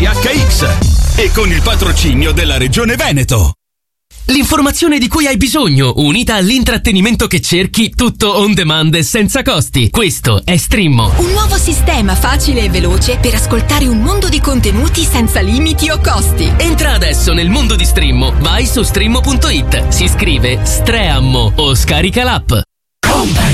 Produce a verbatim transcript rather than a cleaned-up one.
H X e con il patrocinio della Regione Veneto. L'informazione di cui hai bisogno, unita all'intrattenimento che cerchi, tutto on demand e senza costi. Questo è Streammo. Un nuovo sistema facile e veloce per ascoltare un mondo di contenuti senza limiti o costi. Entra adesso nel mondo di Streammo, vai su streammo punto it, si scrive Streammo o scarica l'app. Company